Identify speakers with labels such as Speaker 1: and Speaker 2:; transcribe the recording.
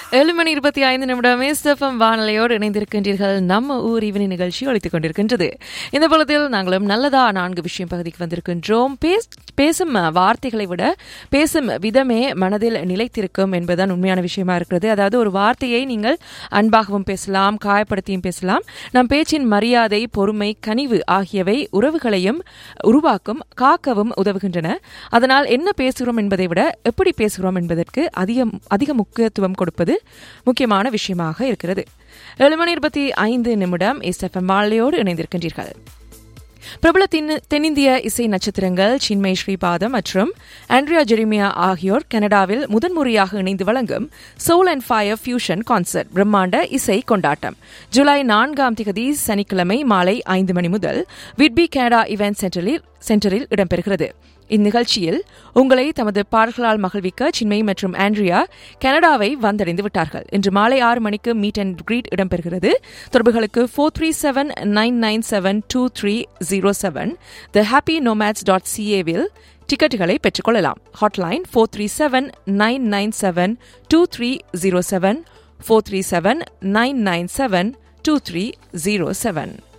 Speaker 1: 7:25 SFM வானொலியோடு இணைந்திருக்கின்றீர்கள். நம்ம ஊர் ஈவினி நிகழ்ச்சி ஒலித்துக் கொண்டிருக்கின்றது. இந்த பொழுதில் நாங்களும் நல்லதா 4 விஷயம் பகுதிக்கு வந்திருக்கின்றோம். பேசும் வார்த்தைகளை விட பேசும் விதமே மனதில் நிலைத்திருக்கும் என்பதுதான் உண்மையான விஷயமா இருக்கிறது. அதாவது ஒரு வார்த்தையை நீங்கள் அன்பாகவும் பேசலாம், காயப்படுத்தியும் பேசலாம். நம் பேச்சின் மரியாதை, பொறுமை, கனிவு ஆகியவை உறவுகளையும் உருவாக்கும், காக்கவும் உதவுகின்றன. அதனால் என்ன பேசுகிறோம் என்பதை விட எப்படி பேசுகிறோம் என்பதற்கு அதிக முக்கியத்துவம் கொடுப்பது முக்கியமான விஷயமாக இருக்கிறது. 7:25 எஸ்எஃப்எம் வானொலியோடு இணைந்திருக்கின்றீர்கள். பிரபல தென்னிந்திய இசை நட்சத்திரங்கள் சின்மய் ஸ்ரீபாதம் மற்றும் ஆண்ட்ரியா ஜெரிமியா ஆகியோர் கனடாவில் முதன்முறையாக இணைந்து வழங்கும் soul and fire fusion concert பிரம்மாண்ட இசை கொண்டாட்டம் ஜூலை 4 சனிக்கிழமை மாலை 5 மணி முதல் விட்பி கனடா இவென்ட் சென்டரில் இடம்பெறுகிறது. இந்நிகழ்ச்சியில் உங்களை தமது பாடல்களால் மகிழ்விக்க சின்மய் மற்றும் ஆண்ட்ரியா கனடாவை வந்தடைந்து விட்டார்கள். இன்று மாலை 6 மணிக்கு மீட் அண்ட் கிரீட் இடம்பெறுகிறது. தொடர்புகளுக்கு 437-997-2307 thehappynomads.ca-வில் டிக்கெட்டுகளை பெற்றுக்கொள்ளலாம். ஹாட்லைன் 437-997-2307 437-997-2307.